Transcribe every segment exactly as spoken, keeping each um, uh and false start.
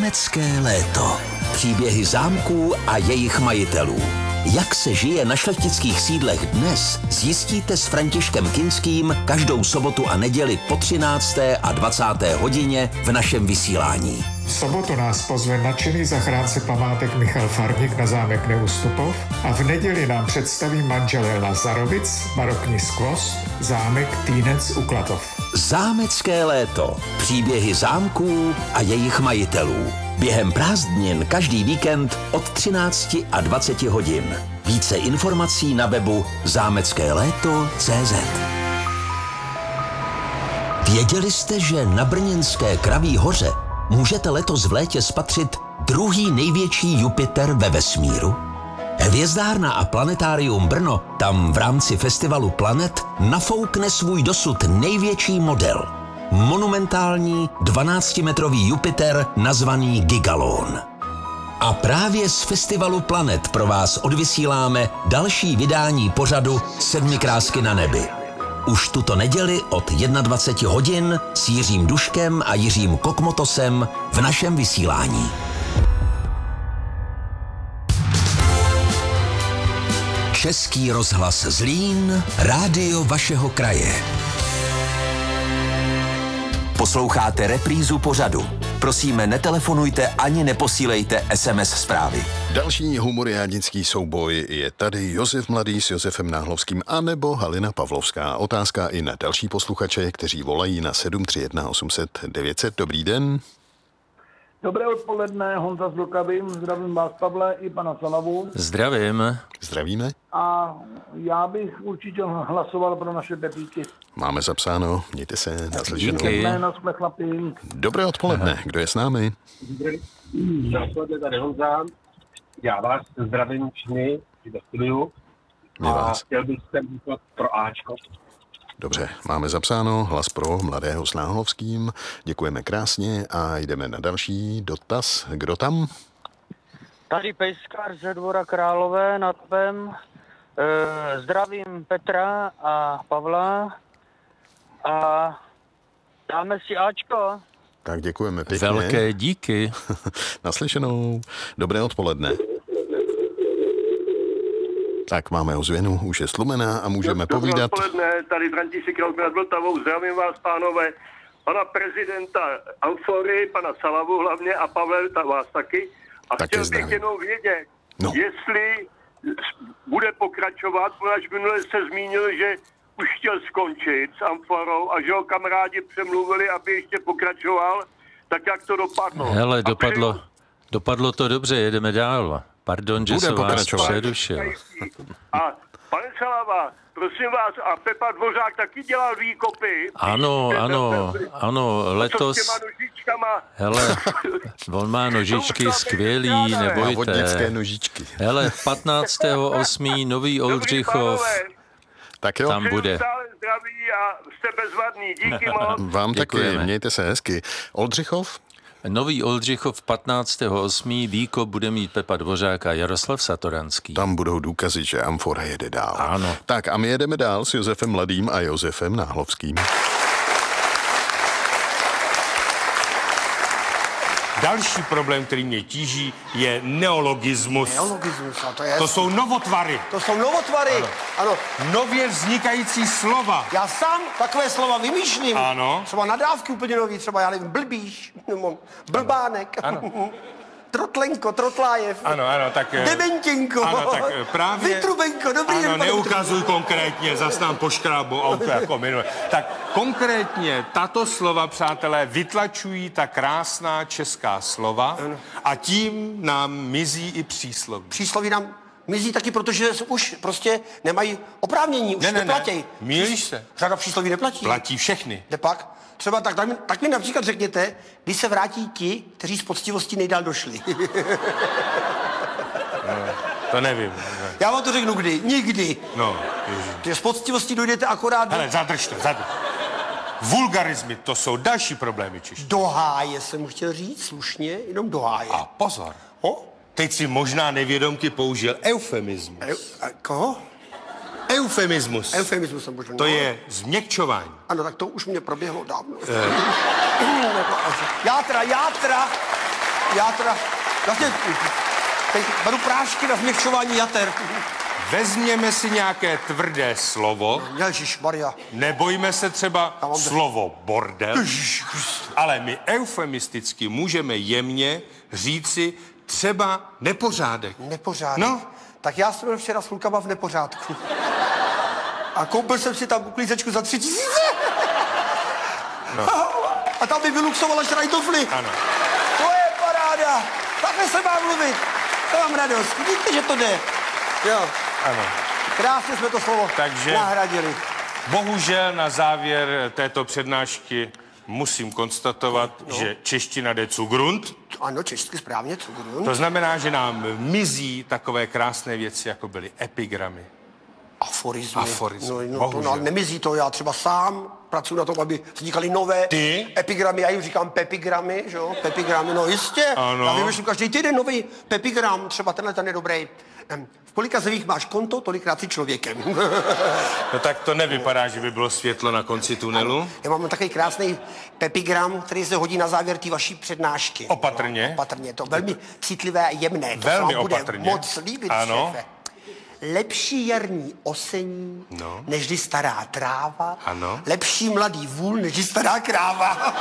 Zámecké léto. Příběhy zámků a jejich majitelů. Jak se žije na šlechtických sídlech dnes, zjistíte s Františkem Kinským každou sobotu a neděli po třinácté a dvacáté hodině v našem vysílání. V sobotu nás pozve nadšený zachránce památek Michal Farník na zámek Neustupov a v neděli nám představí manželé Lazarovic, barokní skvost, zámek Týnec u Klatov. Zámecké léto. Příběhy zámků a jejich majitelů. Během prázdnin každý víkend od třinácti a dvaceti hodin. Více informací na webu zámecké léto tečka cé zet. Věděli jste, že na brněnské Kraví hoře můžete letos v létě spatřit druhý největší Jupiter ve vesmíru? Hvězdárna a planetárium Brno tam v rámci festivalu Planet nafoukne svůj dosud největší model. Monumentální dvanáctimetrový Jupiter nazvaný Gigalon. A právě z festivalu Planet pro vás odvysíláme další vydání pořadu Sedmi krásky na nebi. Už tuto neděli od dvaceti jedna hodin s Jiřím Duškem a Jiřím Kokmotosem v našem vysílání. Český rozhlas Zlín, rádio vašeho kraje. Posloucháte reprízu pořadu. Prosíme, netelefonujte ani neposílejte es em es zprávy. Další humoriádnický souboj je tady Josef Mladý s Josefem Náhlovským anebo Halina Pavlovská. Otázka i na další posluchače, kteří volají na sedm tři jedna osm set devět set. Dobrý den. Dobré odpoledne, Honza z Vlkavy, zdravím vás, Pavle, i pana Salavu. Zdravím. Zdravíme. A já bych určitě hlasoval pro naše Pepíky. Máme zapsáno, mějte se, naslyšenou. Jména jsme chlapi. Dobré odpoledne, Aha. Kdo je s námi? Dobré odpoledne, tady Honza. Já vás zdravím všechny do studiu. My a vás. chtěl bych se vyplat pro Ačko. Dobře, máme zapsáno, hlas pro Mladého s Náhlovským. Děkujeme krásně a jdeme na další dotaz. Kdo tam? Tady Pejskar ze Dvora Králové nad Pem. E, zdravím Petra a Pavla a dáme si Ačko. Tak děkujeme pěkně. Velké díky. Naslyšenou. Dobré odpoledne. Tak máme ozvěnu, už je slumená a můžeme Dobré povídat. odpoledne, tady František Kraus nad Vltavou, zdravím vás, pánové, pana prezidenta Amfory, pana Salavu hlavně a Pavel, ta vás taky. A Také chtěl zdravím. bych jenom vědět, No. jestli bude pokračovat, protože minule se zmínil, že už chtěl skončit s Amforou a že ho kamarádi přemluvili, aby ještě pokračoval, tak jak to dopadlo. Hele, A dopadlo, přeju- dopadlo to dobře, jedeme dál. Pardon, že Bude jsem vás pokračovat. přerušil. A pane Salava, prosím vás, a Pepa Dvořák taky dělal výkopy. Ano, ano, ano, Co s letos, těma nožičkama? hele, on má nožičky skvělý, A nebojte. vodnické nožičky. Hele, patnáctého osmého Nový Dobrý Oldřichov, pánové, Tak jo, tam bude. stále zdraví a jste bezvadný. Díky moc. vám taky, Děkujeme. mějte se hezky. Oldřichov? Nový Oldřichov patnáctého osmého Výkop bude mít Pepa Dvořák a Jaroslav Satoranský. Tam budou důkazy, že Amfora jede dál. Ano. Tak a my jedeme dál s Josefem Mladým a Josefem Náhlovským. Další problém, který mě tíží, je neologismus. Neologismus, a to je... To jsou novotvary. To jsou novotvary. Ano. ano. Nově vznikající slova. Já sám takové slova vymýšlím. Ano. Třeba nadávky úplně nový, třeba já nevím, blbíš, nebo blbánek. Ano. Trotlenko, Trotlájev. Ano, ano, tak... eh, Dementinko. Ano, tak eh, právě... Vytrubenko, dobrý Ano, den, pane neukazuj Vytrubenko. konkrétně, zas nám poškrábou auto jako minule. Tak konkrétně tato slova, přátelé, vytlačují ta krásná česká slova a tím nám mizí i přísloví. Přísloví nám mizí taky, protože už prostě nemají oprávnění, už Ne, ne, ne, neplatí. mýlíš se. Řada přísloví neplatí. Platí všechny. Jde pak? Třeba tak, tak, mi, tak mi například řekněte, kdy se vrátí ti, kteří z poctivostí nejdál došli. To nevím. Ne. Já vám to řeknu kdy. Nikdy. No, ježiš. Že z poctivostí dojdete akorát Hele, zadrž to, zadrž. Vulgarizmy, to jsou další problémy češtiny. do háje, jsem chtěl říct, slušně, jenom do háje. A pozor, O? teď si možná nevědomky použil eufemismus. Eu, a koho? Eufemismus. Eufemismus jsem možná. To je změkčování. Ano, tak to už mě proběhlo dávno. Eh. játra, játra. já teda, vlastně, teď beru prášky na změkčování jater. Vezměme si nějaké tvrdé slovo. Ježišmarja. Nebojme se třeba mám slovo bordel, Ježiš. ale my eufemisticky můžeme jemně říci třeba nepořádek. Nepořádek. No. Tak já jsem byl včera s klukama v nepořádku. A koupil jsem si tam uklízečku za tři tisíce. No. A, a tam by vyluxovala šrajtofly. Ano. To je paráda. Takhle se má mluvit. To mám radost. Vidíte, že to jde. Jo. Ano. Krásně jsme to slovo Takže nahradili. Bohužel na závěr této přednášky musím konstatovat, no. že čeština jde zu Grund. Ano, česky správně, zu Grund. To znamená, že nám mizí takové krásné věci, jako byly epigramy. Aforizmy. Aforizmy, No, no, to, no, nemizí to, já třeba sám pracuji na tom, aby vznikaly nové Ty? epigramy, já jim říkám pepigramy, že jo, pepigramy, no jistě. Ano. Já vymýšlím každý týden nový pepigram, třeba tenhle ten je dobrý. V kolika zemích máš konto, tolikrát si člověkem. No tak to nevypadá, že by bylo světlo na konci tunelu. Ano. Já mám takový krásný pepigram, který se hodí na závěr té vaší přednášky. Opatrně. No, opatrně, to velmi citlivé a jemné. To Velmi se vám bude opatrně. moc líbit, Ano. šéfe. Lepší jarní osení, No. nežli stará tráva. Ano. Lepší mladý vůl, nežli stará kráva.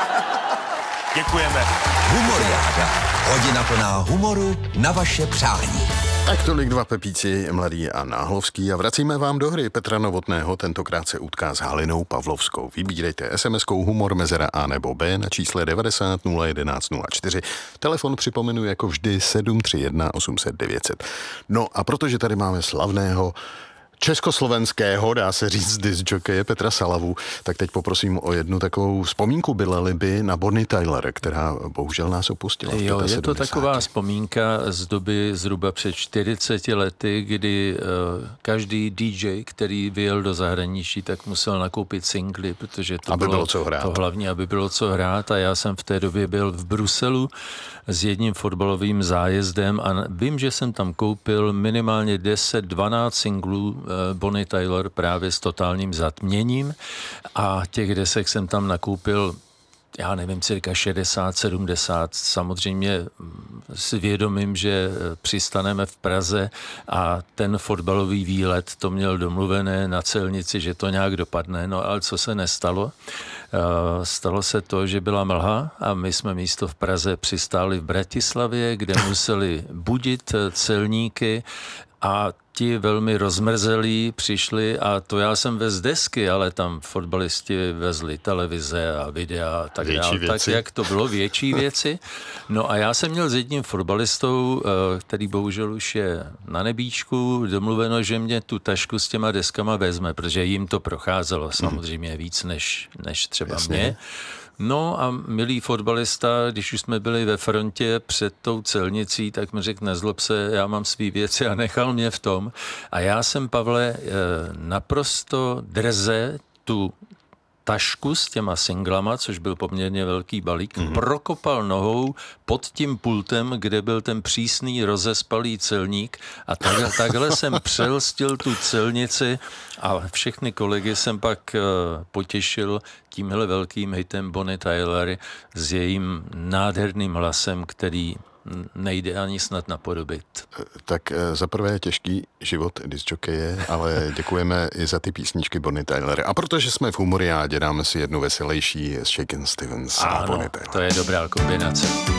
Děkujeme. Humoriáda. Hodina plná humoru na vaše přání. Tak tolik dva Pepíci, Mladý a Náhlovský, a vracíme vám do hry Petra Novotného, tentokrát se utká s Halinou Pavlovskou. Vybírejte es em eskou humor mezera A nebo B na čísle devadesát nula jedenáct nula čtyři. Telefon připomenu jako vždy sedm tři jedna osm set devět set. No a protože tady máme slavného československého, dá se říct, discjokeje Petra Salavu, tak teď poprosím o jednu takovou vzpomínku Byla by na Bonnie Tyler, která bohužel nás opustila. Jo, je to taková vzpomínka z doby zhruba před čtyřiceti lety, kdy uh, každý dý džej, který vyjel do zahraničí, tak musel nakoupit singly, protože to aby bylo, bylo co hrát. to hlavní, aby bylo co hrát, a já jsem v té době byl v Bruselu s jedním fotbalovým zájezdem a vím, že jsem tam koupil minimálně deset dvanáct singlů Bonnie Tyler právě s totálním zatměním, a těch desek jsem tam nakoupil, já nevím, cirka šedesát sedmdesát, samozřejmě si vědomím, že přistaneme v Praze a ten fotbalový výlet to měl domluvené na celnici, že to nějak dopadne, no ale co se nestalo? Stalo se to, že byla mlha a my jsme místo v Praze přistáli v Bratislavě, kde museli budit celníky, a ti velmi rozmrzelí přišli, a to já jsem vez desky, ale tam fotbalisti vezli televize a videa a tak dále. Tak jak to bylo, větší věci. No a já jsem měl s jedním fotbalistou, který bohužel už je na nebíčku, domluveno, že mě tu tašku s těma deskama vezme, protože jim to procházelo samozřejmě víc než, než třeba Jasně. mě. No a milý fotbalista, když už jsme byli ve frontě před tou celnicí, tak mi řekl, nezlob se, já mám svý věci, a nechal mě v tom. A já jsem, Pavle, naprosto drze tu tašku s těma singlama, což byl poměrně velký balík, mm-hmm. prokopal nohou pod tím pultem, kde byl ten přísný rozespalý celník, a takhle, takhle jsem přelstil tu celnici a všechny kolegy jsem pak uh, potěšil tímhle velkým hitem Bonnie Tyler s jejím nádherným hlasem, který nejde ani snad napodobit. Tak za prvé těžký život discjokeje, ale děkujeme i za ty písničky Bonnie Tyler. A protože jsme v humoriádě, dáme si jednu veselější s Shakin' Stevens a Bonnie Tyler. To je dobrá kombinace.